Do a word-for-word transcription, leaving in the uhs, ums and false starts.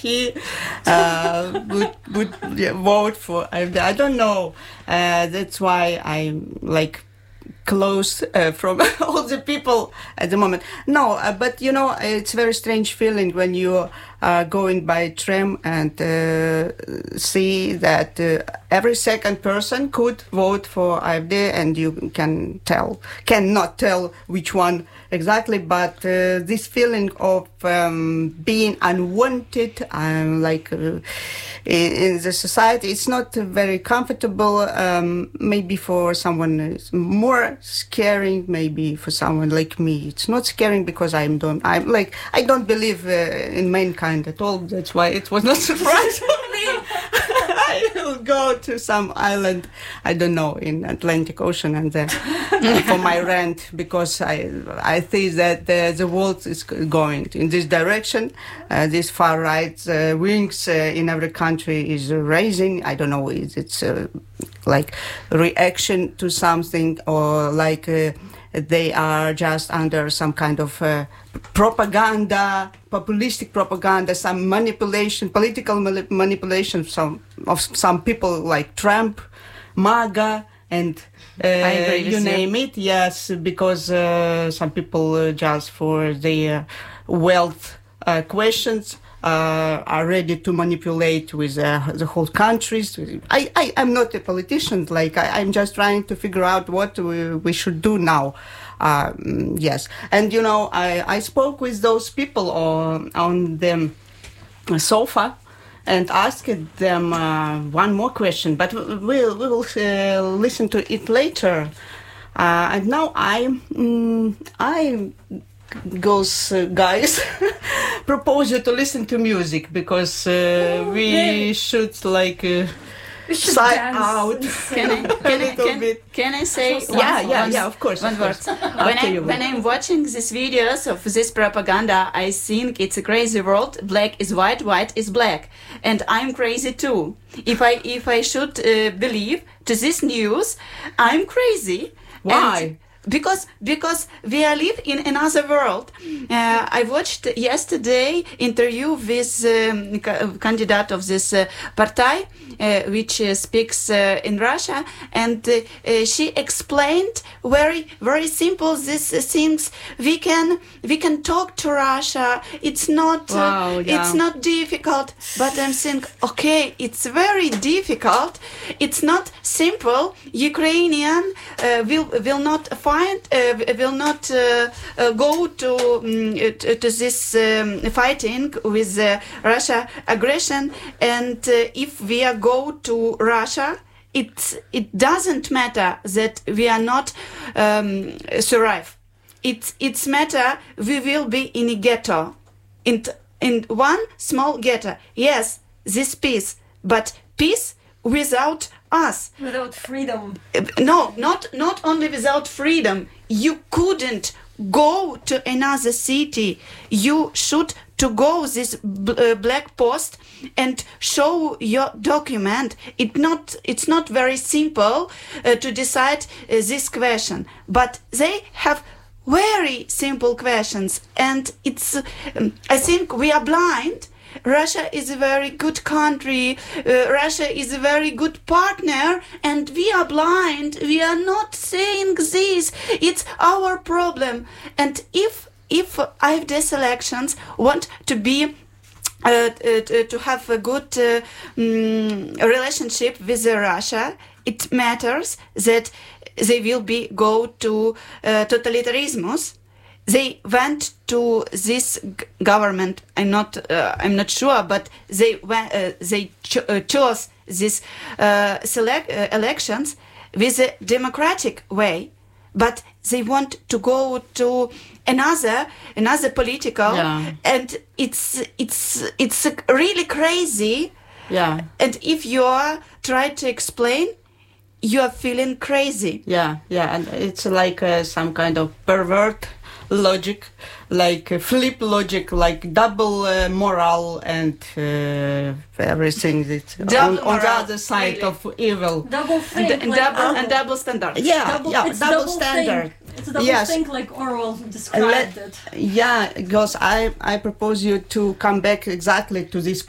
he uh, would would yeah, vote for A F D. I don't know. Uh, that's why I'm like close uh, from all the people at the moment. No, uh, but you know, it's a very strange feeling when you are going by tram and uh, see that uh, every second person could vote for A F D, and you can tell, cannot tell which one exactly, but uh, this feeling of um, being unwanted, um, like uh, in, in the society, it's not very comfortable. Um, maybe for someone it's more scaring. Maybe for someone like me, it's not scaring because I'm don't. I'm like I don't believe uh, in mankind at all. That's why it was not surprise for me. I will go to some island, I don't know, in Atlantic Ocean, and then uh, for my rent, because I I think that uh, the world is going in this direction. Uh, this far right uh, wings uh, in every country is raising. I don't know, is it's uh, like reaction to something, or like uh, they are just under some kind of uh, propaganda, populistic propaganda, some manipulation, political manipulation some, of some people like Trump, MAGA, and uh, you name you. it. Yes, because uh, some people uh, just for their wealth uh, questions uh, are ready to manipulate with uh, the whole countries. I, I, I'm not a politician. Like I, I'm just trying to figure out what we, we should do now. Uh, yes, and you know, I, I spoke with those people on, on the sofa and asked them uh, one more question, but we'll, we will uh, listen to it later. Uh, and now I, um, I, girls, uh, guys, propose you to listen to music, because uh, oh, we yeah. should like. Uh, We should side dance. out. Can I, can, I, can, can I say one, yeah, yeah, one, yeah, of course. One of word. course. When, I, when I'm watching these videos of this propaganda, I think it's a crazy world. Black is white, white is black, and I'm crazy too. If I if I should uh, believe to this news, I'm crazy. Why? And Because because we are live in another world. Uh, I watched yesterday interview with um, ca- candidate of this uh, party, uh, which uh, speaks uh, in Russia, and uh, uh, she explained very very simple these uh, things. We can we can talk to Russia. It's not uh, wow, yeah. it's not difficult. But I'm saying, okay, it's very difficult. It's not simple. Ukrainian uh, will will not find. Find, uh, will not uh, uh, go to, um, to to this um, fighting with uh, Russia aggression, and uh, if we are go to Russia, it it doesn't matter that we are not um, survive. It it's matter we will be in a ghetto, in in one small ghetto. Yes, this peace, but peace without us. Without freedom. No, not not only without freedom. You couldn't go to another city. You should to go this b- uh, black post and show your document. It not it's not very simple uh, to decide uh, this question, but they have very simple questions, and it's. Um, I think we are blind. Russia is a very good country. Uh, Russia is a very good partner, and we are blind. We are not saying this. It's our problem. And if if I F D selections want to be uh, uh, to have a good uh, um, relationship with uh, Russia, it matters that they will be go to uh, totalitarianism. They went to this g- government. I'm not. Uh, I'm not sure, but they went, uh, they cho- uh, chose these uh, select uh, elections with a democratic way. But they want to go to another another political, yeah. and it's it's it's really crazy. Yeah. And if you are trying to explain, you are feeling crazy. Yeah, yeah, and it's like uh, some kind of pervert logic, like uh, flip logic, like double uh, moral and uh, everything that's on, on the other side really. of evil. Double think, And, and, like double, Orwell. and double standard. Yeah, Double, yeah, it's double, double standard. Think. It's a double Yes. think, like Orwell described Let- it. Yeah, because I, I propose you to come back exactly to this